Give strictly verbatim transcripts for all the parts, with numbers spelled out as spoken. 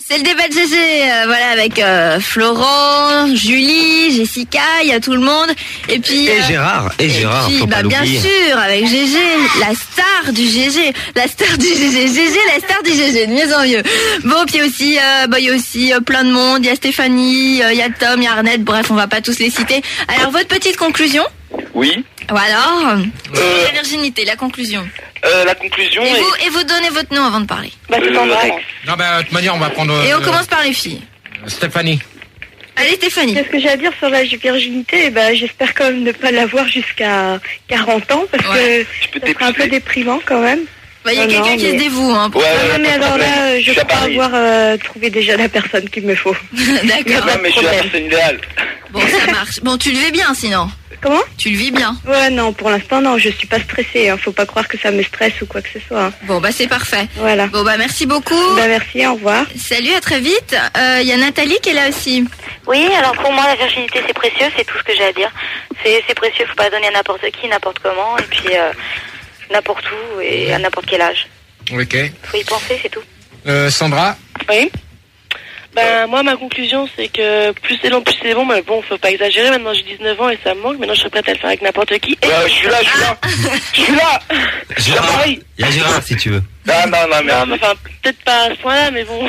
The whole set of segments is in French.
C'est le débat de G G, euh, voilà, avec euh, Florent, Julie, Jessica, il y a tout le monde. Et puis Et euh, Gérard, et, et Gérard, puis, faut bah, pas bien l'oublier. sûr, avec G G, la star du G G, la star du G G, G G, la star du G G, de mieux en mieux. Bon, puis aussi, euh, bah, il y a aussi euh, plein de monde, il y a Stéphanie, euh, il y a Tom, il y a Arnett, bref, on va pas tous les citer. Alors, votre petite conclusion? Oui. Voilà. Euh, La virginité, la conclusion. Euh, la conclusion Et est... vous, et vous donnez votre nom avant de parler. Bah, c'est Sandra. Non, bah, de toute manière, on va prendre. Et on euh, commence par les filles. Stéphanie. Allez, Stéphanie. Qu'est-ce que j'ai à dire sur la virginité? Ben, j'espère quand même ne pas l'avoir jusqu'à quarante ans, parce Ouais. que ça sera un peu déprimant quand même. Bah, il y a Oh quelqu'un non, qui mais- se dévoue. Hein, pour Ouais, ça. ouais, Non, mais pas de alors là, problème. euh, Je je suis à crois Paris. avoir euh, trouvé déjà la personne qu'il me faut. D'accord. Non, mais je suis la problème. personne idéale. Bon, ça marche. Bon, tu le vis bien sinon. Comment? Tu le vis bien. Ouais, non, pour l'instant, non, je suis pas stressée. Hein. Faut pas croire que ça me stresse ou quoi que ce soit. Hein. Bon, bah c'est parfait. Voilà. Bon, bah merci beaucoup. Bah, merci, au revoir. Salut, à très vite. Euh, Il y a Nathalie qui est là aussi. Oui, alors pour moi, la virginité, c'est précieux, c'est tout ce que j'ai à dire. C'est c'est précieux, faut pas donner à n'importe qui, n'importe comment, et puis euh, n'importe où et à n'importe quel âge. Ok. Faut y penser, c'est tout. Euh, Sandra. Oui. Ben, moi, ma conclusion, c'est que plus c'est long, plus c'est bon, mais bon, faut pas exagérer. Maintenant, j'ai dix-neuf ans et ça me manque. Maintenant, je serais prête à le faire avec n'importe qui. Ouais, je suis là, je suis là. Je suis là. Je suis à Gérard, Paris. il y a Gérard si tu veux. Non, non, non, Non, mais mais... enfin, peut-être pas à ce point-là, mais bon.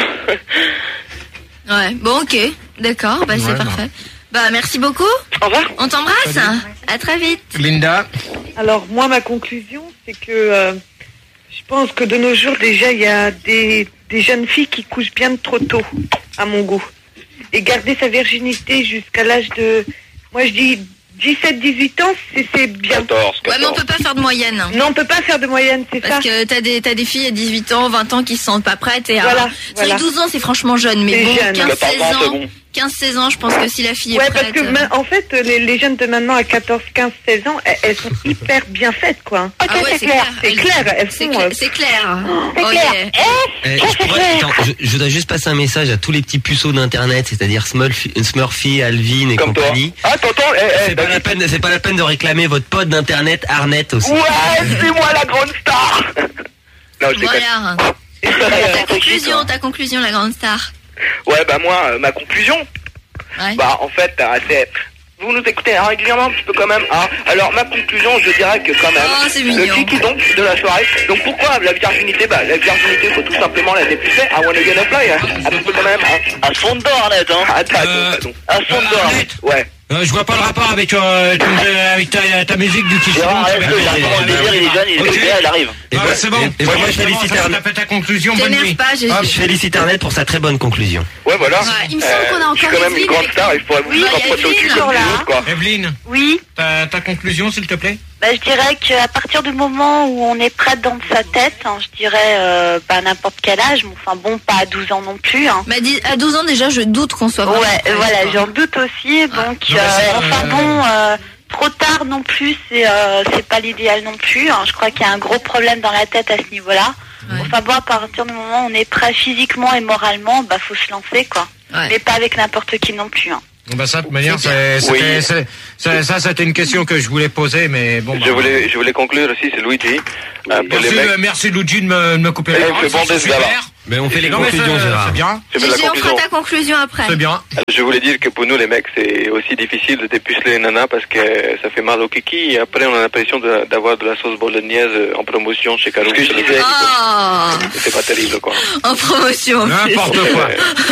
Ouais. Bon, ok. D'accord. Bah c'est Ouais, parfait. Bah merci beaucoup. Au revoir. On t'embrasse. À très vite. Linda. Alors moi, ma conclusion, c'est que euh, je pense que de nos jours, déjà, il y a des, des jeunes filles qui couchent bien trop tôt, à mon goût. Et garder sa virginité jusqu'à l'âge de, moi je dis dix-sept dix-huit ans, c'est c'est bien. quatorze, Ouais, mais on quatorze. peut pas faire de moyenne. hein. Non, on peut pas faire de moyenne, c'est ça. Parce que t'as des, t'as des filles à dix-huit ans, vingt ans qui se sentent pas prêtes. Et Voilà, alors, c'est vrai voilà. que douze ans, c'est franchement jeune. Mais C'est bon, jeune. quinze seize quatorze ans, c'est ans, bon. quinze seize ans, je pense que si la fille Ouais, est parce prête. que euh, ma- en fait, les, les jeunes de maintenant à quatorze, quinze, seize ans, elles, elles sont hyper bien faites, quoi. Ah ouais, c'est clair. C'est Elles- clair, elles C'est sont. clair. euh, C'est clair. C'est Oh, clair. yeah. Eh, je, pourrais- attends, je, je voudrais juste passer un message à tous les petits puceaux d'internet, c'est-à-dire Smurfy, Smurfy, Alvin et Comme toi. compagnie. Ah, t'entends eh, eh, C'est pas la David. peine, c'est pas la peine de réclamer votre pote d'internet Arnett aussi. Ouais, c'est moi la grande star. Non, je déconne. Voilà. Ta conclusion, ta conclusion, la grande star. Ouais, bah moi, euh, ma conclusion, Ouais. bah en fait, euh, c'est... Vous nous écoutez hein, régulièrement un petit peu quand même, hein. Alors ma conclusion, je dirais que quand même, Oh, c'est le mignon. kiki donc de la soirée. Donc pourquoi la virginité? Bah la virginité, faut tout simplement la dépucer. I wanna get a play, hein. Un petit peu quand même, hein. À fond dedans, Arnett, hein. Attends, Euh, attends, À fond dedans. Arnett. ouais. Euh, je vois pas le rapport avec, euh, ton- euh, avec ta, ta musique du Kiss. Gérard, arrête, il arrive dans le désir, il est jeune, il est Ok. là, il arrive. Et Ah, moi- c'est bon. et- et moi, je c'est bon, félicite ça, Arnett. t'as fait ta conclusion. Bonne T'énerve nuit. pas, j'ai- Hop. Je félicite Arnett pour sa très bonne conclusion. Ouais, voilà. Ouais, il me semble qu'on a je suis encore quand même une Evelyne grande avec star, nous. il faudrait vous Oui, rapprocher il y a au-dessus Evelyne, de là. l'autre, quoi. Evelyne, Oui, ta, ta conclusion, s'il te plaît. bah, je dirais qu'à partir du moment où on est prête dans sa tête, hein, je dirais euh, bah, n'importe quel âge, mais enfin bon, pas à douze ans non plus. Hein. Bah, dix- à douze ans déjà, je doute qu'on soit vraiment Ouais, prêt, voilà, quoi. j'en doute aussi. Donc, Non, mais euh, c'est, enfin euh, bon, euh, trop tard non plus, c'est euh, c'est pas l'idéal non plus. Hein. Je crois qu'il y a un gros problème dans la tête à ce niveau-là. Ouais. Enfin bon, à partir du moment où on est prêt physiquement et moralement, bah faut se lancer quoi. Ouais. Mais pas avec n'importe qui non plus. Hein. Bah ça, de toute manière, C'est c'est, Oui. c'était- c'est- c'est- ça, c'était une question que je voulais poser, mais bon. Je bah, voulais, je voulais conclure aussi, c'est Luigi. Euh, pour Merci, les mecs. euh, merci Luigi de me, de me couper Eh, la il parole. fait bon c'est baiser super. là-bas. Mais on fait les Non, mais conclusions, c'est- Gérard. C'est bien. Je fais la Gigi, on fera conclusion. ta conclusion après. C'est bien. Je voulais dire que pour nous les mecs c'est aussi difficile de dépuceler les nanas parce que ça fait mal au kiki et après on a l'impression de- d'avoir de la sauce bolognaise en promotion chez Caro. Ce que je disais. Oh, C'est pas terrible quoi. en promotion. N'importe quoi.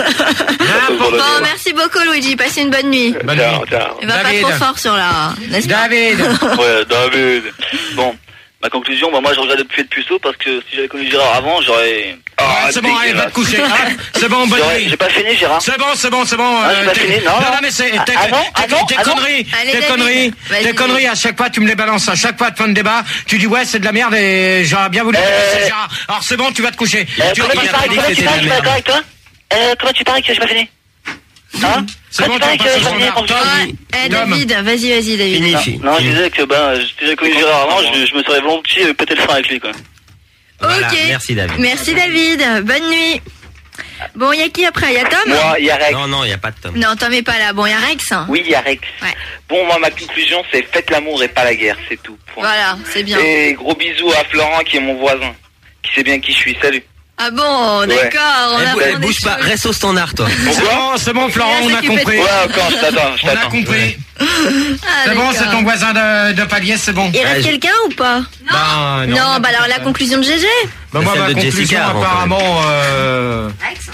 N'importe Bon, merci beaucoup Luigi, passez une bonne nuit. Bonne Ciao, nuit. ciao. Et va David. pas trop fort sur la... n'est-ce pas? David. Ouais, David. Bon, ma conclusion, bah, moi, je regrette de plus être puceau parce que si j'avais connu Gérard avant, j'aurais. Ah, c'est bon, allez, va te coucher. hein. C'est bon, bonne J'aurais- nuit. J'ai pas fini, Gérard. C'est bon, c'est bon, c'est bon. Ah, j'ai pas t'es- fini, non, non, non. non, mais c'est Ah, tes, ah non, tes- ah non, tes ah non. conneries, Allez, tes David, conneries, vas-y. tes conneries. À chaque fois, tu me les balances. À chaque fois, de fin de débat, tu dis ouais, c'est de la merde et j'aurais bien voulu. Euh, balancer Gérard. Alors c'est bon, tu vas te coucher. Euh, Tu- comment il tu a paries dit comment que tu c'était paries de que la je suis d'accord merde. avec toi euh, Comment tu paries que j'ai pas fini Hein C'est Comment bon, tu paries tu que vas j'ai pas pas fini se pour Tom. Ouais. Eh Tom. David, vas-y, vas-y David. Fini, Non, fini. non, je disais que ben, si j'avais connu Gérard avant, je, je me serais volontiers euh, pété le frein avec lui, quoi. Voilà, Ok. merci David. Merci David, bonne nuit. Bon, il y a qui après? Il y a Tom? Moi, il y a Rex. Non, non, il n'y a pas de Tom. Non, Tom est pas là. Bon, il y a Rex. Oui, il y a Rex. Ouais. Bon, moi, ma conclusion, c'est faites l'amour et pas la guerre, c'est tout. Point. Voilà, c'est bien. Et gros bisous à Florent, qui est mon voisin, qui sait bien qui je suis. Salut. Ah bon, Ouais. d'accord. On Elle, bou- apprend elle des bouge pas, choses. reste au standard, toi. C'est bon, c'est bon, Florent, Il on va a s'occuper de compris. Ouais, encore, je t'attends, je On a t'attends. compris. Ah, C'est bon, d'accord. c'est ton voisin de, de palier, c'est bon. Il reste Ouais, je- quelqu'un ou pas? Ben, Non, on a bah pas alors fait la ça. conclusion de G G. Ben, moi, Celle ma de conclusion, Jessica, avant, quand apparemment, euh,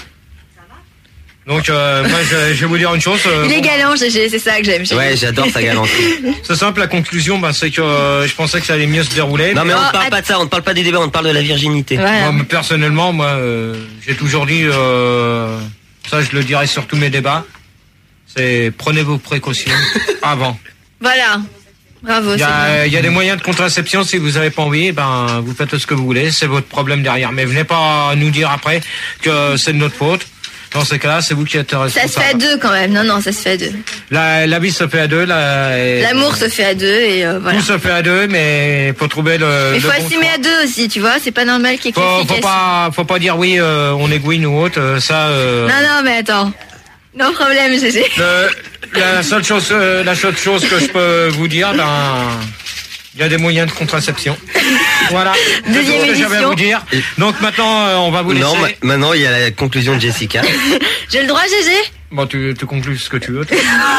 donc, euh, moi, je, je vais vous dire une chose. euh, Il est bon, galant, G G, c'est ça que j'aime. G G. Ouais, j'adore sa galanterie. c'est simple, la conclusion, ben, c'est que euh, je pensais que ça allait mieux se dérouler. Non, mais on Oh, ne parle att- pas de ça, on ne parle pas du débat, on parle de la virginité. Voilà. Moi, personnellement, moi, euh, j'ai toujours dit, euh, ça, je le dirai sur tous mes débats, c'est prenez vos précautions avant. Voilà. Bravo, Il y, c'est a, bien. il y a des moyens de contraception, si vous n'avez pas envie, ben, vous faites ce que vous voulez, c'est votre problème derrière. Mais venez pas nous dire après que c'est de notre faute. Dans ces cas-là, c'est vous qui êtes Ça se fait à responsable. deux quand même. Non, non, ça se fait à deux. La, la vie se fait à deux. la- et- L'amour se fait à deux et euh, voilà. Tout se fait à deux, mais faut trouver le. Mais le faut bon assumer choix. à deux aussi, tu vois. C'est pas normal qu'il y ait que Faut, les filles faut qui pas, faut pas dire oui, euh, on est gouine ou autre. euh, Ça. euh, assument. Non, non, mais attends. No problème, G G. le- la seule chose, euh, la seule chose que je peux vous dire, ben, il y a des moyens de contraception. Voilà. C'est Deuxième tout ce que j'avais à édition. vous dire. Donc maintenant, euh, on va vous laisser. Non, ma- maintenant il y a la conclusion de Jessica. J'ai le droit, G G? Bon, tu, tu conclus ce que tu veux. toi.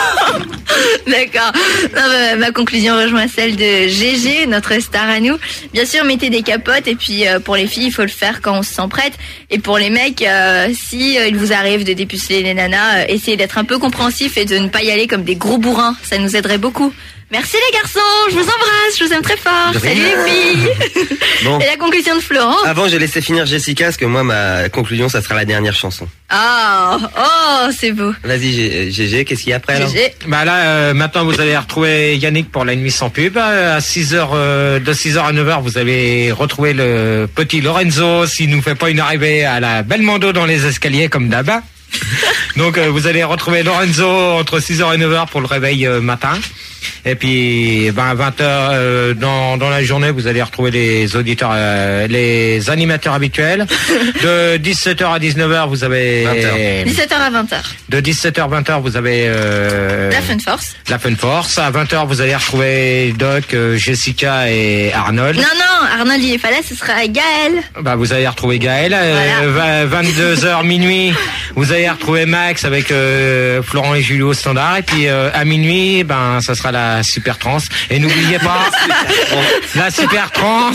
D'accord. Non, bah, ma conclusion rejoint celle de G G, notre star à nous. Bien sûr, mettez des capotes et puis euh, pour les filles, il faut le faire quand on se sent prête. Et pour les mecs, euh, si euh, il vous arrive de dépuceler les nanas, euh, essayez d'être un peu compréhensif et de ne pas y aller comme des gros bourrins. Ça nous aiderait beaucoup. Merci les garçons, je vous embrasse, je vous aime très fort. De rien. Salut les filles. Bon. Et la conclusion de Florent. Avant, je laissais finir Jessica, parce que moi, ma conclusion, ça sera la dernière chanson. Ah, oh, c'est beau. Vas-y, G- G G, qu'est-ce qu'il y a après, alors? G G. Bah là, euh, maintenant, vous allez retrouver Yannick pour la nuit sans pub. Euh, À six heures, euh, de six heures à neuf heures, vous allez retrouver le petit Lorenzo s'il nous fait pas une arrivée à la Belmondo dans les escaliers comme d'hab. Donc, euh, vous allez retrouver Lorenzo entre six heures et neuf heures pour le réveil euh, matin. Et puis, ben, à vingt heures euh, dans, dans la journée, vous allez retrouver les auditeurs, euh, les animateurs habituels. De dix-sept heures à dix-neuf heures, vous avez... vingt heures. dix-sept heures à vingt heures. De dix-sept heures à vingt heures, vous avez... euh, La Fun Force. la Fun Force. À vingt heures, vous allez retrouver Doc, euh, Jessica et Arnold. Non, non, Arnold il est pas là, ce sera Gaël. Bah, vous allez retrouver Gaël. Euh, vingt-deux heures minuit, vous allez retrouver Max avec euh, Florent et Julio au standard. Et puis euh, à minuit, ben ça sera la Super Trans. Et n'oubliez pas la Super Trans.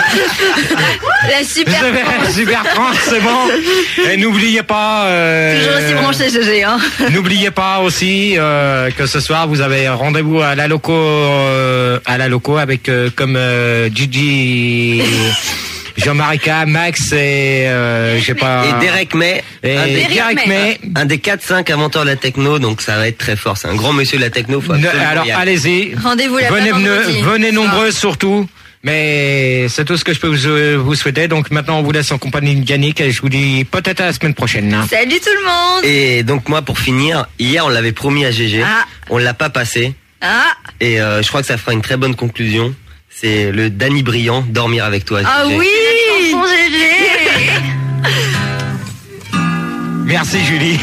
La super. La Super Trans, c'est bon. Et n'oubliez pas. euh, Toujours aussi branché, G G, hein. N'oubliez pas aussi euh, que ce soir vous avez rendez-vous à la loco, euh, à la loco avec euh, comme euh, Gigi, Jean-Marie K, Max et euh, je sais pas. Et Derek May, Et un des, Derek May. un des quatre cinq inventeurs de la techno, donc ça va être très fort. C'est un grand monsieur de la techno. Faut Ne- absolument alors y aller. allez-y. Rendez-vous là-bas Venez, vendredi. venez, venez nombreux surtout. Mais c'est tout ce que je peux vous, vous souhaiter. Donc maintenant on vous laisse en compagnie de Yannick et je vous dis peut-être à la semaine prochaine. hein. Salut tout le monde. Et donc moi, pour finir, hier on l'avait promis à G G, Ah. on l'a pas passé. Ah, Et euh, je crois que ça fera une très bonne conclusion. C'est le Danny Briand, Dormir avec toi. ah G G. oui. Chanson G G. Merci Julie.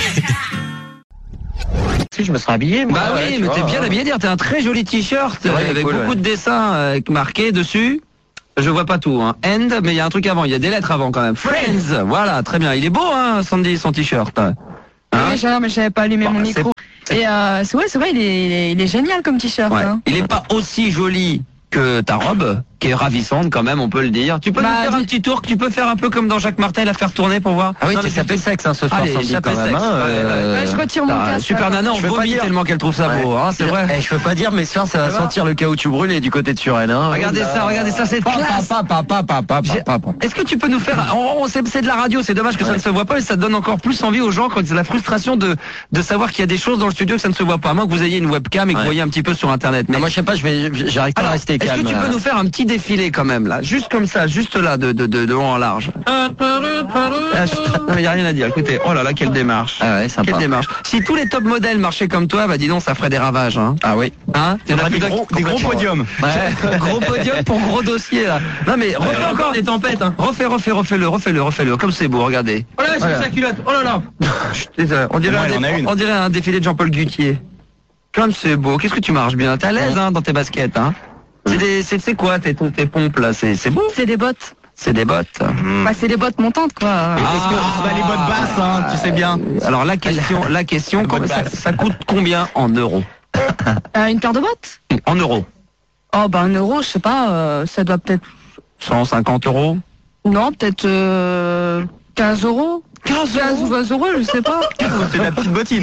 Si je me serais habillé, moi. Bah ouais, oui, tu mais vois, t'es bien ouais. habillé, dire, t'as un très joli t-shirt Ouais, euh, il est avec cool, beaucoup ouais. de dessins euh, marqués dessus. Je vois pas tout, hein. End, mais il y a un truc avant, il y a des lettres avant quand même. Friends, voilà, très bien. Il est beau, hein, Sandy, son t-shirt. Hein Oui, genre, mais j'avais pas allumé Bon, mon c'est- micro. Et euh, c'est ouais, c'est vrai, il est, il est, il est génial comme t-shirt. Ouais. Hein. Il est pas aussi joli que ta robe, qui est ravissante quand même, on peut le dire. Tu peux Bah, nous faire un dis- petit tour, que tu peux faire un peu comme dans Jacques Martel, à faire tourner pour voir. Ah oui, Non, t'es mais sapé tu- sexe hein, ce soir, Allez, Sandy, sapé quand même. sexe. hein, Ouais, euh, Ouais, je retire mon Ah, casque. Super Nana, on Je peux pas vomit dire. tellement qu'elle trouve ça Ouais. beau, hein, c'est vrai. Eh, je peux pas dire, mais ce soir, ça va Ça va sentir le caoutchouc brûlé du côté de Suresnes. Hein. Regardez ça, regardez ça, c'est classe. Papa, papa, papa, J'ai- papa. Est-ce que tu peux nous faire, on, on- c'est c'est de la radio, c'est dommage que ça ne se voit pas, mais ça donne encore plus envie aux gens quand c'est la frustration de de savoir qu'il y a des choses dans le studio que ça ne se voit pas. À moins que vous ayez une webcam et que vous Ouais. voyez un petit peu sur internet. Mais Non, moi, je sais pas, je vais, j'arrive pas alors, à rester est-ce calme. que tu peux là. nous faire un petit défilé quand même là, juste comme ça, juste là, de de de, de long en large. Ah, je- Non, mais y a rien à dire. Écoutez, oh là là, quelle démarche. Ah ouais, sympa. Quelle démarche. Si tous les top modèles marchaient comme toi, bah dis donc, ça ferait des ravages. Hein. Ah oui. Hein Il y aura plus des d'un- gros, des gros podiums. Ouais, gros podium pour gros dossier là. Non mais refais encore des tempêtes. Hein. Refais, refais, refais-le, refais-le, refais-le. Comme c'est beau, regardez. Oh là, c'est Voilà. sa culotte. Oh là là. Chut, désolé. On dirait, Moi, un, il en a dé- une. on dirait un défilé de Jean-Paul Gutier. Comme c'est beau. Qu'est-ce que tu marches bien. T'es à l'aise hein, dans tes baskets. Hein. C'est des, c'est, c'est quoi tes, tes pompes là. C'est, c'est beau. C'est des bottes. C'est des bottes. Bah, c'est des bottes montantes, quoi. Ah, bah, les bottes basses, hein, tu sais bien. Alors la question, la question, ça, ça coûte combien en euros? Euh, une paire de bottes? En euros. Oh, bah, un euro, je sais pas, euh, ça doit peut-être... cent cinquante euros. Non, peut-être euh, quinze euros. quinze ou vingt euros, je sais pas. C'est la petite bottine.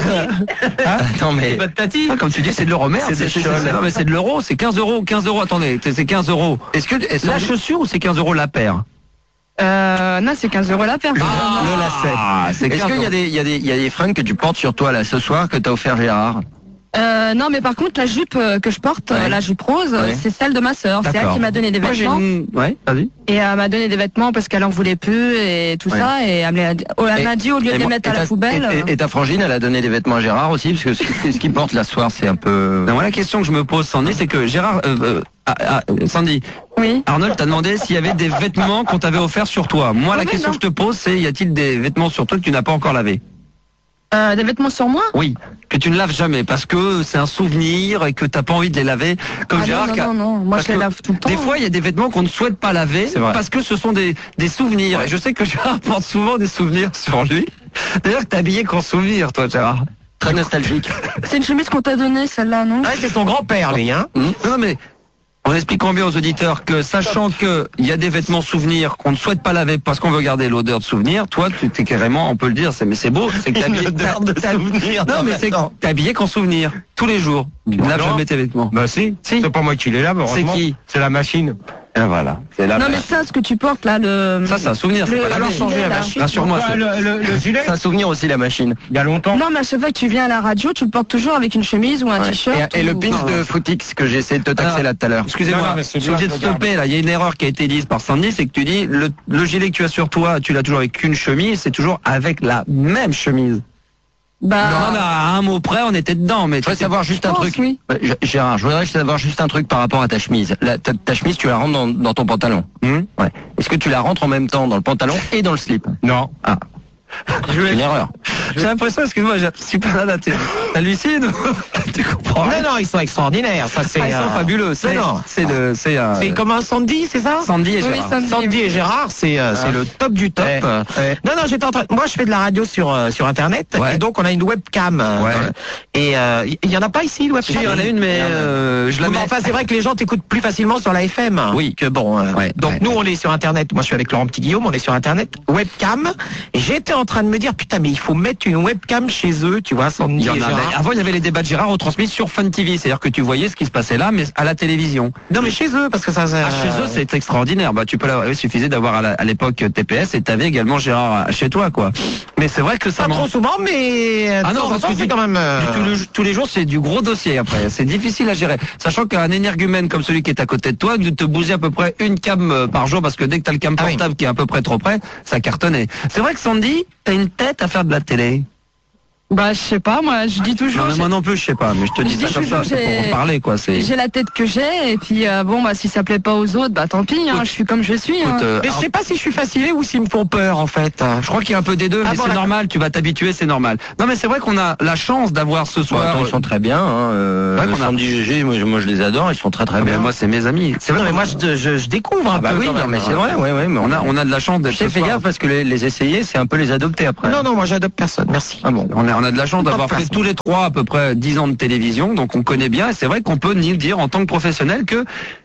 Hein? Attends, mais. Ah, comme tu dis, c'est de l'euro, merde. C'est C'est des c'est- chols. c'est- non, mais c'est de l'euro, c'est quinze euros. quinze euros, attendez, c'est c'est quinze euros. Est-ce que. Est la chaussure ou c'est quinze euros la paire? Euh, non, c'est quinze euros la paire. Le lacet. Ah, c'est Est-ce quinze qu'il y a euros. des, il y a des, il y a des fringues que tu portes sur toi là ce soir que t'as offert Gérard? Euh, non, mais par contre, la jupe euh, que je porte, euh, Ouais. la jupe rose, euh, Ouais. c'est celle de ma sœur. C'est elle D'accord. qui m'a donné des Moi, j'ai vêtements. une- Ouais, vas-y. Et elle m'a donné des vêtements parce qu'elle en voulait plus et tout Ouais. ça. Et elle me les a- oh, elle Et- m'a dit, au lieu de et les moi- mettre à et la ta- poubelle. Et, et- et ta frangine, elle a donné des vêtements à Gérard aussi, parce que ce ce qu'il porte là ce soir, c'est un peu. Non, moi, la question que je me pose, Sandy, c'est que Gérard. Euh, euh, ah, ah, Sandy. Oui. Arnold t'a demandé s'il y avait des vêtements qu'on t'avait offerts sur toi. Moi, la Oui, question non. que je te pose, c'est y a-t-il des vêtements sur toi que tu n'as pas encore lavés? Euh, des vêtements sur moi? Oui, que tu ne laves jamais parce que c'est un souvenir et que t'as pas envie de les laver. Comme Ah Gérard, non, qui a- non, non, non. Moi, parce je les que lave tout le temps. Des fois, il y a des vêtements qu'on ne souhaite pas laver C'est vrai. parce que ce sont des, des souvenirs. Et je sais que Gérard porte souvent des souvenirs sur lui. D'ailleurs, t'es habillé qu'en souvenir, toi, Gérard. Très nostalgique. C'est une chemise qu'on t'a donnée, celle-là, non? Ah, c'est son grand-père, lui, hein. Non, non, mais en expliquant bien aux auditeurs que, sachant que il y a des vêtements souvenirs qu'on ne souhaite pas laver parce qu'on veut garder l'odeur de souvenir, toi, tu t'es carrément, on peut le dire, c'est mais c'est beau, c'est que t'es habillé. L'odeur de t'as- souvenir. Non, mais c'est que t'es habillé qu'en souvenir tous les jours. Tu ne laves Non. jamais tes vêtements. Bah si, Si. c'est pas moi qui les lave, heureusement. qui C'est la machine. Et voilà. C'est là. Non, mais ça, ce que tu portes, là, le... Ça, c'est un souvenir. C'est Le- pas Alors lavé. changer la là. machine. Rassure-moi. Pourquoi c'est- le, le, le gilet. C'est un souvenir aussi, la machine. Il y a longtemps. Non, mais à chaque fois que tu viens à la radio, tu le portes toujours avec une chemise ou un Ouais. t-shirt. Et, et le ou- pins de Footix que j'ai essayé de te taxer Ah. là tout à l'heure. Non, Excusez-moi, non, mais c'est je suis bien, obligé de je regarde. stopper là. Il y a une erreur qui a été dite par Sandy, c'est que tu dis le, le gilet que tu as sur toi, tu l'as toujours avec une chemise, c'est toujours avec la même chemise. Bah, Non, mais à un mot près, on était dedans, mais Je voudrais tu sais- savoir juste un pense, truc. oui. Ouais, G- Gérard, je voudrais savoir juste un truc par rapport à ta chemise. La- ta, ta chemise, tu la rentres dans, dans ton pantalon. Hmm Ouais. Est-ce que tu la rentres en même temps dans le pantalon et dans le slip? Non. Ah. C'est une erreur. J'ai l'impression, excuse-moi, je suis pas là, t'es hallucine ou tu comprends Non, rien. non, ils sont extraordinaires. Ça, c'est. Ah, ils sont euh, fabuleux, c'est non. c'est le c'est euh, C'est comme un Sandy, c'est ça? Sandy et Oui, Gérard. Sandy. Sandy et Gérard, c'est euh, c'est le top du top. Ouais, Euh, ouais. Non, non, j'étais en train. Moi, je fais de la radio sur euh, sur internet, Ouais. et donc on a une webcam. euh, Ouais. dans le- Et euh, il y en a pas ici, une webcam. Si, il y en a une, mais euh, je la Mais mets. enfin, c'est vrai que les gens t'écoutent plus facilement sur la F M. Oui. Que bon. euh, Ouais, donc ouais. nous, on est sur internet. Moi, je suis avec Laurent Petit Guillaume. On est sur internet, webcam. Et j'étais en train de me dire, putain, mais il faut mettre une webcam chez eux, tu vois, Sandy Il y en et a. Gérard. Avant, il y avait les débats de Gérard retransmis sur Fun T V, c'est-à-dire que tu voyais ce qui se passait là, mais à la télévision. Non, mais chez eux, parce que ça. ça- Ah, chez eux, c'est extraordinaire. Bah, tu peux l'avoir. Il suffisait d'avoir à la- à l'époque T P S et t'avais également Gérard chez toi, quoi. Mais c'est vrai que ça Pas trop manque. souvent, mais euh, Ah de non, temps en parce temps, que c'est du- quand même. euh, Du- tous les- tous les jours, c'est du gros dossier après. C'est difficile à gérer. Sachant qu'un énergumène comme celui qui est à côté de toi, de te bouger à peu près une cam euh, par jour, parce que dès que t'as le cam Ah oui. portable qui est à peu près trop près, ça cartonnait. C'est vrai que Sandy, t'as une tête à faire de la télé. bah, je sais pas, moi, je dis toujours. Non, mais moi non plus, je sais pas, mais je te dis Je ça dis comme ça, toujours, c'est pour j'ai- en parler, quoi. C'est. J'ai la tête que j'ai, et puis euh, bon, bah si ça plaît pas aux autres, bah tant pis, hein, Écoute, je suis comme je suis. Hein. Écoute, euh, Mais je sais pas si je suis fasciné ou s'ils me font peur, en fait. je crois qu'il y a un peu des deux, Ah mais bon, c'est d'accord. normal, tu vas t'habituer, c'est normal. Non, mais c'est vrai qu'on a la chance d'avoir ce Bon, soir. attends, ils sont très bien. Hein, euh, Ouais, qu'on a- Sandy G G, moi, je- moi je les adore, ils sont très très Ah, mais bien. moi, c'est mes amis. C'est vrai, Non, mais moi, je, je, je découvre un Ah bah peu. oui, quand non, même. mais c'est vrai, ouais, ouais, mais on a, on a de la chance d'être Je sais, ce fais soir. gaffe parce que les, les essayer, c'est un peu les adopter après. Non, non, moi, j'adopte personne. Merci. Ah bon, on a, on a de la chance Pas d'avoir de fait façon. tous les trois à peu près dix ans de télévision, donc on connaît bien, et c'est vrai qu'on peut ni dire en tant que professionnel que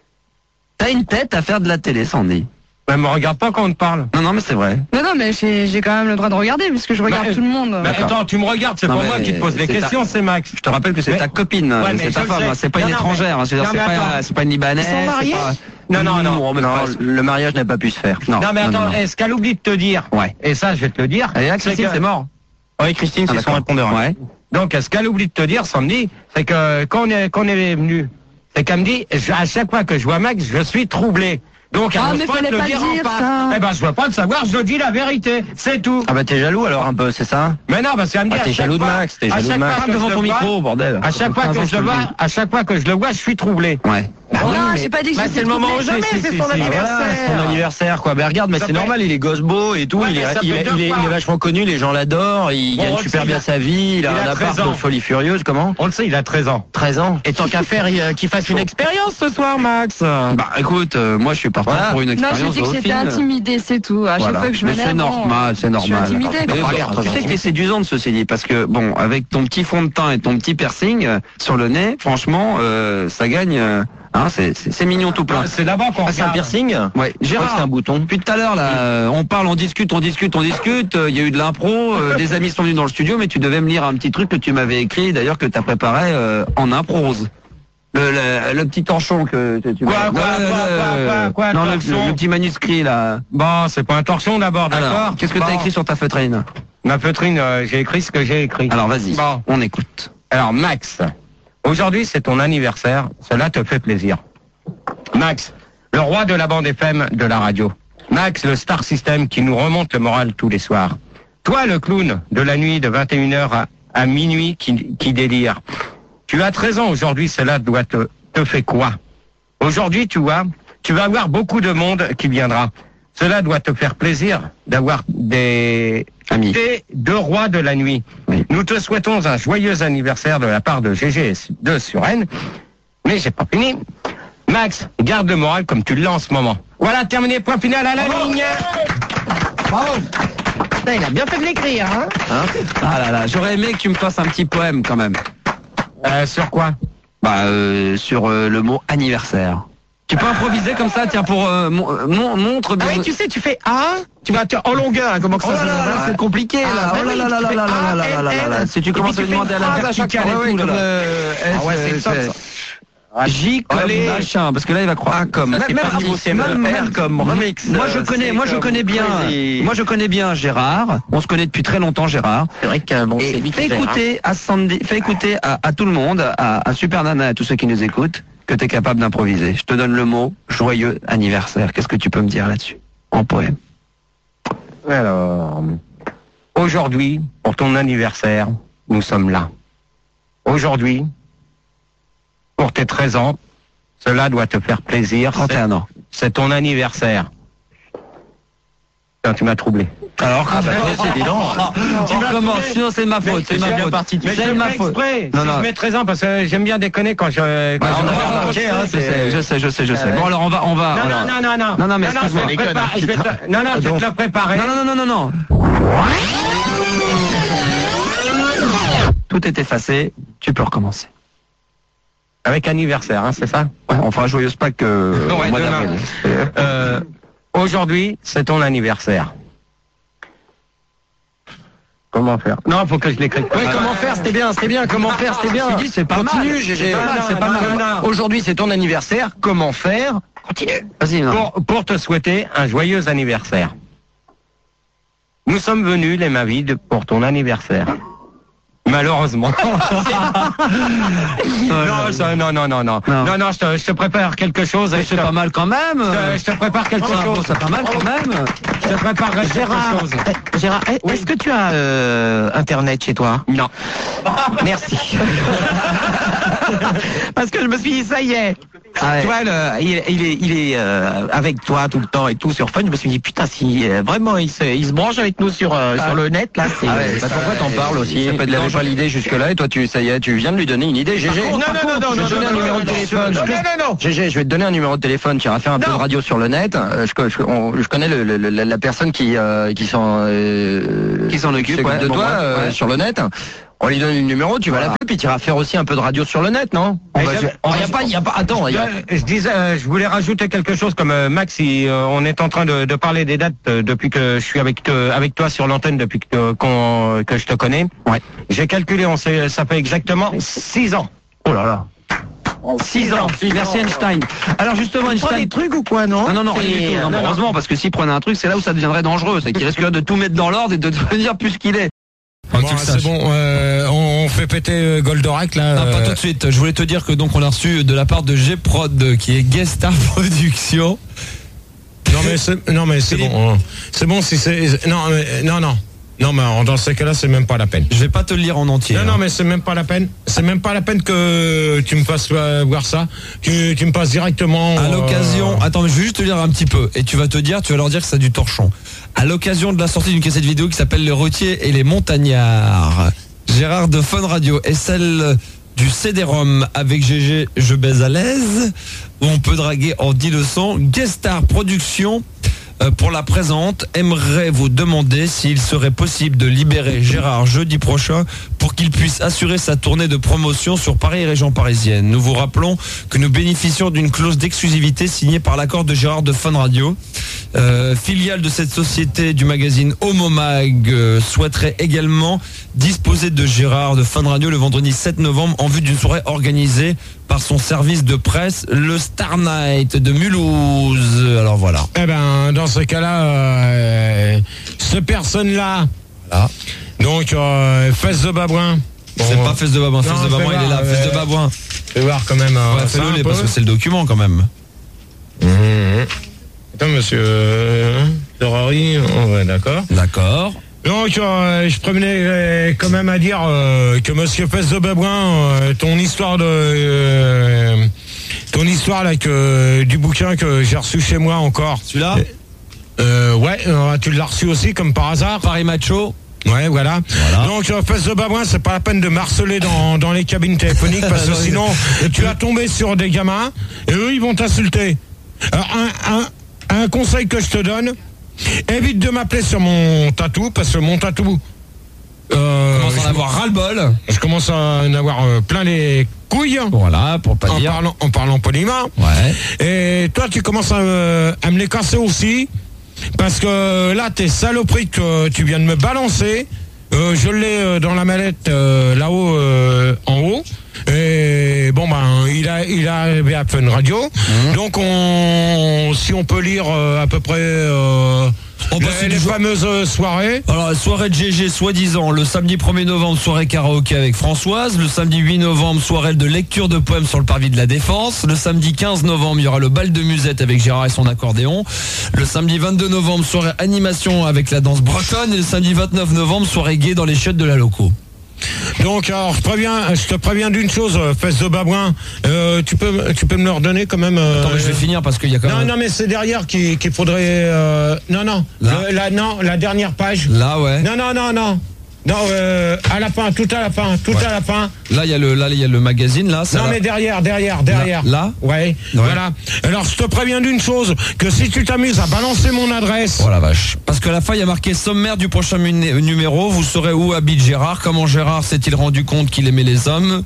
t'as une tête à faire de la télé, Sandy. Mais me regarde pas quand on te parle. Non, non, mais c'est vrai. Non, non, mais j'ai j'ai quand même le droit de regarder, puisque je regarde Bah, tout le monde. Mais attends, tu me regardes, c'est Non, pas mais moi qui te pose les c'est ta- questions, c'est Max. Je te rappelle que c'est Mais- ta copine, Ouais, mais c'est ta je le femme, sais. hein, c'est pas une Non, non, étrangère, hein, je veux dire, non, c'est mais pas, attends. c'est pas une libanaise. Ils sont mariés c'est pas- Non, non, non. mais Non, pas- le mariage n'a pas pu se faire. non, Non, mais non, attends, non. est-ce qu'elle oublie de te dire? Ouais. Et ça, je vais te le dire. Et là, Christine, que- c'est mort. Oui, Christine, Ah, c'est son d'accord. répondeur. Ouais. Donc, ce qu'elle oublie de te dire, Sandy, c'est que quand on est, quand on est venu, c'est qu'elle me dit, je- à chaque fois que je vois Max, je suis troublé. Donc, elle Ah, n'ose mais pas fallait te le pas dire le en dire, face. ça. Eh ben, je veux pas le savoir, je dis la vérité, c'est tout. Ah bah t'es jaloux alors un peu, c'est ça? Mais non, parce qu'elle me dit, Ah, à t'es chaque jaloux de fois- Max, t'es à jaloux de chaque Max. fois que devant je ton le vois- micro, bordel. À chaque fois que je le vois, à chaque fois que je le vois, je suis troublé. Ouais. Bah non, oui, mais- j'ai pas dit que bah, j'étais c'est le moment troublée. ou jamais, Si, si, c'est si, son si, anniversaire. voilà, c'est son anniversaire, quoi. Ben regarde, mais Ça c'est fait- normal, il est gosse beau et tout, Ouais, il, est, mais ça il, fait est, deux il est- fois. il est vachement connu, les gens l'adorent, il Bon, gagne on le super sait, bien il a- sa vie, il, il a a un treize appart de ans. folie furieuse, comment On le sait, il a treize ans. treize ans. Et tant qu'à faire, il- euh, qu'il fasse une expérience ce soir, Max. Bah écoute, euh, moi je suis partant Voilà. pour une Non, j'ai expérience dit que au j'étais film. intimidée, c'est tout. À chaque Voilà. fois que je Mais m'énerve, c'est bon, normal, c'est normal. Je suis intimidée. Mais quoi. bon, tu sais que t'es séduisante ceci dit, parce que bon, avec ton petit fond de teint et ton petit piercing euh, sur le nez, franchement, euh, ça gagne. euh, Hein, c'est, c'est, c'est mignon tout plein. C'est d'abord qu'on Ah, c'est un regarde. piercing. Ouais, Gérard, Ouais, c'est un bouton. Depuis tout à l'heure là, euh, on parle, on discute, on discute, on discute. euh, Il y a eu de l'impro, euh, des amis sont venus dans le studio, mais tu devais me lire un petit truc que tu m'avais écrit, d'ailleurs que t'as préparé euh, en improse. Le, le, le petit torchon que que tu Quoi, m'as- quoi, Non, quoi, le- quoi, quoi, quoi, non, le, torchon le petit manuscrit là. Bon, c'est pas un torchon d'abord, Alors, d'accord. qu'est-ce que t'as Bon. écrit sur ta feutrine? Ma feutrine, euh, j'ai écrit ce que j'ai écrit. Alors vas-y, Bon. on écoute. Alors Max, aujourd'hui c'est ton anniversaire, cela te fait plaisir. Max, le roi de la bande F M de la radio. Max, le star system qui nous remonte le moral tous les soirs. Toi, le clown de la nuit de vingt et une heures à, à minuit qui, qui délire. Tu as treize ans aujourd'hui, cela doit te, te fait quoi? Aujourd'hui, tu vois, tu vas avoir beaucoup de monde qui viendra. Cela doit te faire plaisir d'avoir des amis, des deux rois de la nuit. Oui. Nous te souhaitons un joyeux anniversaire de la part de G G de Suresnes. Mais j'ai pas fini. Max, garde le moral comme tu l'as en ce moment. Voilà, terminé, point final à la ligne. Bravo. Putain, il a bien fait de l'écrire, hein. Hein ah là là, j'aurais aimé que tu me fasses un petit poème quand même. Euh, sur quoi? Bah euh, sur euh, le mot anniversaire. Tu peux improviser comme ça, tiens, pour euh, mon, euh, mon- montre. Ah oui, tu sais, tu fais A, tu vas te- en longueur, hein, comment que Oh ça là là là, c'est compliqué là. Ah, bah Oh là oui, là là tu là fais là A, là là là là L, là là. Si tu et commences puis à tu lui demander fais à la une phrase à verticale chaque et tout, fois, là. comme, Ah ouais, c'est S, top, euh, ça. J comme Allez. machin, parce que là il va croire A comme. Même- C'est même- parti, c'est même- même- R comme remix, Moi je euh, connais, c'est moi je comme connais bien. crazy. Moi je connais bien Gérard. On se connaît depuis très longtemps Gérard. C'est vrai que bon, Et c'est vite fais fait, écouter à Sandy, fais écouter à, à tout le monde, à, à Super Nana, à tous ceux qui nous écoutent, que tu es capable d'improviser. Je te donne le mot joyeux anniversaire. Qu'est-ce que tu peux me dire là-dessus en poème? Alors, aujourd'hui, pour ton anniversaire, nous sommes là. Aujourd'hui, pour tes treize ans, cela doit te faire plaisir. trente et un ans. C'est ton anniversaire. Putain, tu m'as troublé. Alors, Ah bah, c'est évident. Tu commences, sinon c'est de ma faute, c'est de ma faute. Mais C'est je de ma fais faute. exprès. Non, Si non. je mets treize ans, parce que j'aime bien déconner quand je... Quand Ouais, je on a regarde. remarqué, hein, C'est- je sais, je sais, je sais, je sais. Euh, Bon alors on va, on va. Non, alors- non, non, non, non. Non, non, mais je excuse-moi. vais te préparer- je vais te- Non, non, je vais te le préparer. Non, non, non, non, non, non. Tout est effacé, tu peux recommencer. Avec anniversaire, hein, c'est ça? Ouais, on fera joyeuse Pâques euh, Ouais, au mois demain. d'avril. Euh, Aujourd'hui, c'est ton anniversaire. Comment faire? Non, faut que je l'écrive. Oui, comment faire, c'était bien, c'était bien, comment faire, c'était bien. Je dis, c'est pas Continue, mal. G G. C'est pas mal, c'est pas Non, mal. non, non. Aujourd'hui, c'est ton anniversaire. Comment faire? Continue. Vas-y, non. Pour, pour te souhaiter un joyeux anniversaire. Nous sommes venus, les Mavides, pour ton anniversaire. Malheureusement. non, ça- non, non, non, non, Non. non, non, je te, je te prépare quelque chose. et je C'est te- pas mal quand même. je te- je te prépare quelque Oh, chose. C'est pas mal quand même. Je te préparerai quelque chose. Gérard, est-ce que tu as euh, Internet chez toi? Non. Merci. Parce que je me suis dit, ça y est. Ah ouais. Tu vois, le- il, il est, il est euh, avec toi tout le temps et tout sur Fun. Je me suis dit, putain, si euh, vraiment il se, il se branche avec nous sur, euh, sur le net, là, c'est... Ah ouais, bah pourquoi t'en parles aussi? Ça peut de l'avait pas l'idée jusque-là et toi tu ça y est, tu viens de lui donner une idée, G G. Non, non, non, non, Je vais non, te donner non, un non, numéro de non, téléphone. non, non, non. G G, je vais te donner un numéro de téléphone, tu iras faire un peu de radio sur le net. Euh, Je, je, on- je connais le, le- le- la personne qui euh, qui s'en euh, qui s'en occupe ouais, de bon, toi ouais, euh, ouais. sur le net. On lui donne le numéro, tu vas l'appeler, puis tu iras faire aussi un peu de radio sur le net, non? On Mais va- je- on- y a pas, y a pas. Attends, y a- Je, je disais, euh, je voulais rajouter quelque chose comme euh, Max. il, euh, on est en train de, de parler des dates euh, depuis que je suis avec te- avec toi sur l'antenne depuis que qu'on- que je te connais. Ouais. J'ai calculé, on sait, ça fait exactement six ans. Oh là là. Six ans. Merci Einstein. Alors justement, Tu prends Einstein. des trucs ou quoi, non? Non, non, non, rien C'est- du tout. Non, mais non, non. heureusement, parce que s'il prenait un truc, c'est là où ça deviendrait dangereux. C'est qu'il risquerait de tout mettre dans l'ordre et de devenir plus qu'il est. Bon, c'est bon, euh, on, on fait péter euh, Goldorak là. Non, pas euh, tout de suite. Je voulais te dire que donc on a reçu de la part de G-Prod qui est Guest Star Production. Non mais c'est, non mais c'est bon. hein. C'est bon si c'est non mais, non non. Non, mais dans ces cas-là, c'est même pas la peine. Je vais pas te le lire en entier. Non, hein. non, mais c'est même pas la peine. C'est même pas la peine que tu me fasses euh, voir ça. Que tu me passes directement. À l'occasion, euh, attends, mais je vais juste te lire un petit peu et tu vas te dire, tu vas leur dire que c'est du torchon. À l'occasion de la sortie d'une cassette vidéo qui s'appelle Les Routiers et les Montagnards, Gérard de Fun Radio et celle du C D-ROM avec G G Je baise à l'aise, où on peut draguer en dix leçons. Guest Star Productions, euh, pour la présente, aimerait vous demander s'il serait possible de libérer Gérard jeudi prochain pour qu'il puisse assurer sa tournée de promotion sur Paris et région parisienne. Nous vous rappelons que nous bénéficions d'une clause d'exclusivité signée par l'accord de Gérard de Fun Radio. Euh, filiale de cette société du magazine Homo Mag euh, souhaiterait également disposer de Gérard de Fun Radio le vendredi sept novembre en vue d'une soirée organisée par son service de presse, le Star Night de Mulhouse. Alors voilà. Eh ben, dans ce cas-là, euh, cette personne-là, voilà. Donc, euh, Fesse de Babouin. Bon, c'est pas Fesse de Babouin, Fesse de Babouin, il est là, euh, Fesse de Babouin. Fais voir quand même. Euh, ouais, fais-le parce que c'est le document quand même. Mmh. Attends, monsieur euh, Ferrari, oh, ouais, d'accord. D'accord. Donc, euh, je prévenais quand même à dire euh, que monsieur Fesse de Babouin, euh, ton histoire de... Euh, ton histoire là, que, du bouquin que j'ai reçu chez moi encore. Celui-là euh, Ouais, euh, tu l'as reçu aussi comme par hasard. Paris Macho. Ouais, voilà. voilà. Donc, euh, Fesse de Babouin, c'est pas la peine de marceler dans, dans les cabines téléphoniques parce que sinon, tu vas tomber sur des gamins et eux, ils vont t'insulter. Alors, un, un, un conseil que je te donne, évite de m'appeler sur mon tatou parce que mon tatou... Euh, je commence à en avoir ras-le-bol. Je commence à en avoir euh, plein les couilles. Voilà, pour pas en dire. Parlant, en parlant poliment. Ouais. Et toi, tu commences à, euh, à me les casser aussi. Parce que là, tes saloperies que tu viens de me balancer, euh, je l'ai euh, dans la mallette euh, là-haut, euh, en haut. Et bon, ben, il a, il est arrivé à Fun Radio. Mmh. Donc, on, si on peut lire euh, à peu près euh, on les, les fameuses soirées. Alors, soirée de G G, soi-disant, le samedi premier novembre, soirée karaoké avec Françoise. Le samedi huit novembre, soirée de lecture de poèmes sur le parvis de la Défense. Le samedi quinze novembre, il y aura le bal de musette avec Gérard et son accordéon. Le samedi vingt-deux novembre, soirée animation avec la danse bretonne. Et le samedi vingt-neuf novembre, soirée gay dans les chiottes de la loco. Donc, alors, je, préviens, je te préviens d'une chose, Fesse de Babouin, euh, tu peux, tu peux me le redonner quand même. Euh, Attends, mais je vais finir parce qu'il y a quand non, même. Non, non, mais c'est derrière qu'il, qu'il faudrait. Euh, non, non, là le, la, non, la dernière page. Là, ouais. Non, non, non, non. Non, euh, à la fin, tout à la fin, tout ouais. à la fin. Là, il y a le, là, il y a le magazine, là. Non, mais derrière, derrière, derrière. Là, là ouais, ouais. Voilà. Alors, je te préviens d'une chose, que si tu t'amuses à balancer mon adresse. Oh la vache. Parce que à la fin, il y a marqué sommaire du prochain numéro. Vous saurez où habite Gérard. Comment Gérard s'est-il rendu compte qu'il aimait les hommes.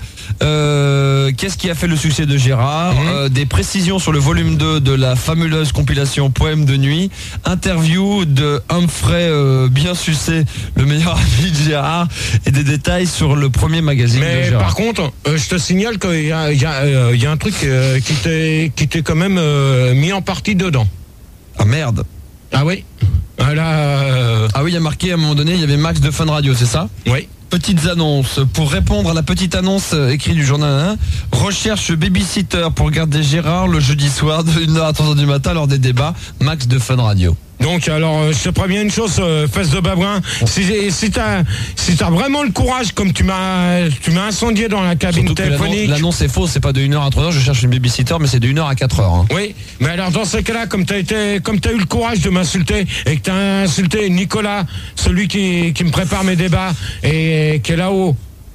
Euh, qu'est-ce qui a fait le succès de Gérard. Mmh. euh, Des précisions sur le volume deux de la fabuleuse compilation Poèmes de nuit. Interview de Humphrey euh, bien sucé, le meilleur ami de Gérard, et des détails sur le premier magazine mais de Gérard. Par contre, euh, je te signale qu'il y a, il y a, euh, il y a un truc euh, qui t'est, qui t'est quand même euh, mis en partie dedans. Ah merde. Ah oui. Ah, là, euh... ah oui, il y a marqué à un moment donné, il y avait Max de Fun Radio, c'est ça? Oui. Petites annonces. Pour répondre à la petite annonce écrite du journal un, recherche babysitter pour garder Gérard le jeudi soir de une heure à trois heures du matin lors des débats. Max de Fun Radio. Donc alors, euh, je te préviens une chose, euh, Fesse de Babouin, si, si t'as si t'as vraiment le courage, comme tu m'as tu m'as incendié dans la cabine surtout téléphonique. L'annonce, l'annonce est fausse, c'est pas de une heure à trois heures, je cherche une babysitter, mais c'est de une heure à quatre heures. Hein. Oui, mais alors dans ce cas-là, comme t'as été, comme t'as eu le courage de m'insulter et que t'as insulté Nicolas, celui qui, qui me prépare mes débats et qui est là-haut.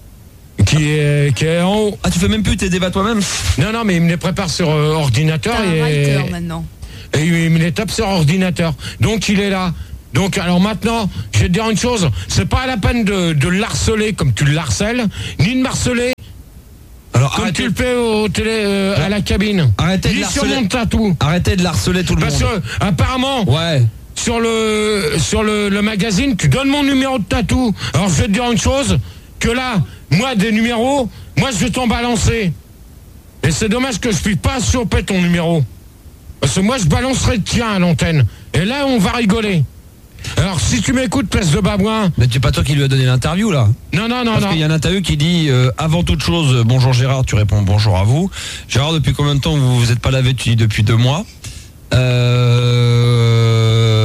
Qui est, qui est en haut. Ah, tu fais même plus tes débats toi-même? Non, non, mais il me les prépare sur euh, ordinateur. T'as et, un writer maintenant. Et il me les tape sur ordinateur. Donc il est là. Donc alors maintenant, je vais te dire une chose, c'est pas la peine de, de l'harceler comme tu l'harcèles, ni de m'harceler alors, comme arrêtez... tu le fais au télé, euh, ouais. à la cabine. Arrêtez de sur mon tatou. Arrêtez de l'harceler tout le Parce monde. Parce que apparemment, ouais. sur le sur le, le magazine, tu donnes mon numéro de tatou. Alors je vais te dire une chose, que là, moi des numéros, moi je vais t'en balancer. Et c'est dommage que je puisse pas choper ton numéro. Parce que moi, je balancerai le tien à l'antenne. Et là, on va rigoler. Alors, si tu m'écoutes, Fesse de Babouin... Mais tu pas toi qui lui a donné l'interview, là? Non, non, non, Parce non. qu'il y a une interview qui dit, euh, avant toute chose, bonjour Gérard, tu réponds bonjour à vous. Gérard, depuis combien de temps vous vous êtes pas lavé? Tu dis depuis deux mois. Euh... On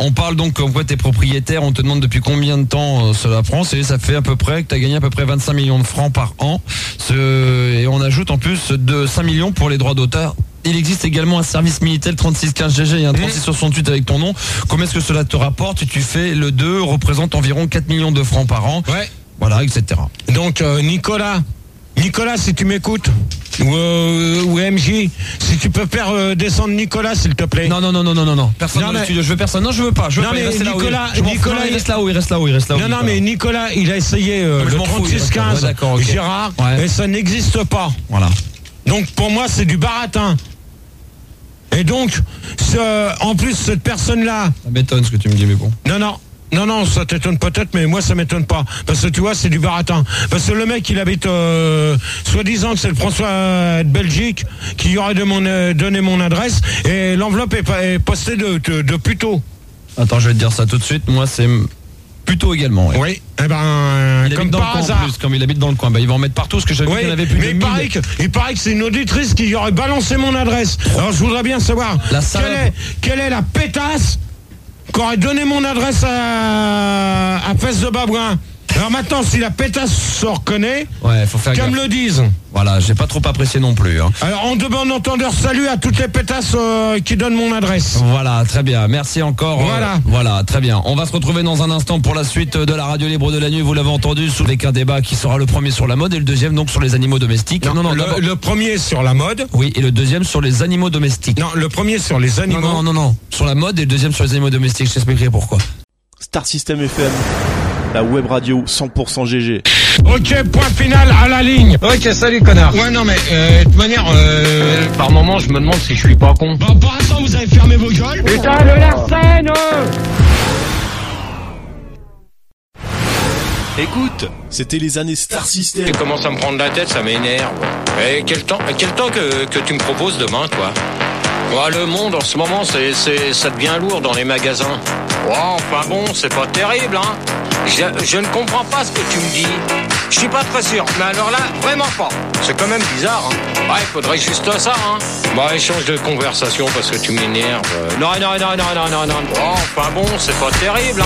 on parle donc comme quoi t'es propriétaire, on te demande depuis combien de temps euh, cela prend, et ça fait à peu près que t'as gagné à peu près vingt-cinq millions de francs par an. Ce, et on ajoute en plus de cinq millions pour les droits d'auteur. Il existe également un service Minitel trente-six quinze G G, il y a un trente-six soixante-huit avec ton nom. Combien est-ce que cela te rapporte? Tu fais le deux, représente environ quatre millions de francs par an. Ouais. Voilà, et cetera. Donc euh, Nicolas, Nicolas, si tu m'écoutes, ou, euh, ou M J, si tu peux faire euh, descendre Nicolas, s'il te plaît. Non, non, non, non, non, non, non. Personne non, dans mais... le studio. Je veux personne. Non, je veux pas. Je veux non, pas. mais Il reste là où Nicolas, il... Nicolas, non, il reste là où il reste là où il reste là où Non, il non, mais Nicolas, il a essayé euh, non, le trente-six quinze, ouais, okay. Gérard, ouais. et ça n'existe pas. Voilà. Donc pour moi, c'est du baratin. Et donc, ce, en plus, cette personne-là... Ça m'étonne ce que tu me dis, mais bon. Non, non. Non, non, ça t'étonne peut-être, mais moi ça m'étonne pas. Parce que tu vois, c'est du baratin. Parce que le mec, il habite, euh, soi-disant que c'est le François de Belgique qui aurait de mon, euh, donné mon adresse, et l'enveloppe est, est postée de, de, de Puteaux. Attends, je vais te dire ça tout de suite. Moi, c'est Puteaux également. Ouais. Oui, eh ben, il comme habite dans par le coin hasard. En plus, comme il habite dans le coin, bah, il va en mettre partout, parce que j'avais oui, vu qu'il y en avait plus mais de il paraît, que, il paraît que c'est une auditrice qui aurait balancé mon adresse. Alors je voudrais bien savoir la quelle, est, quelle est la pétasse qui aurait donné mon adresse à, à Fesse de Babouin. Alors maintenant, si la pétasse se reconnaît, ouais, faut faire qu'elle me le dise. Voilà, j'ai pas trop apprécié non plus. Hein. Alors on demande entendeur salut à toutes les pétasses euh, qui donnent mon adresse. Voilà, très bien. Merci encore. Voilà. Euh, voilà, très bien. On va se retrouver dans un instant pour la suite de la radio libre de la nuit. Vous l'avez entendu, avec un débat qui sera le premier sur la mode et le deuxième donc sur les animaux domestiques. Non, non, non. Le, le premier sur la mode. Oui, et le deuxième sur les animaux domestiques. Non, le premier sur les animaux. Non, non, non, non. Sur la mode et le deuxième sur les animaux domestiques. Je t'expliquerai pourquoi. Star System F M. La web radio cent pour cent G G. Ok, point final à la ligne. Ok, salut connard. Ouais, non mais euh, de toute manière, euh... par moment, je me demande si je suis pas con. Bon, pour l'instant, vous avez fermé vos gueules. Putain, le Larsen. Écoute, c'était les années Star System. Tu commences à me prendre la tête, ça m'énerve. Et quel temps, quel temps que, que tu me proposes demain, toi? Ouais, le monde en ce moment, c'est, c'est, ça devient lourd dans les magasins. Ouais, enfin bon, c'est pas terrible, hein. Je, je ne comprends pas ce que tu me dis. Je suis pas très sûr, mais alors là, vraiment pas. C'est quand même bizarre, hein. Ouais, faudrait juste ça, hein. Bah, échange de conversation parce que tu m'énerves. Non, non, non, non, non, non, non. Ouais, enfin bon, c'est pas terrible, hein.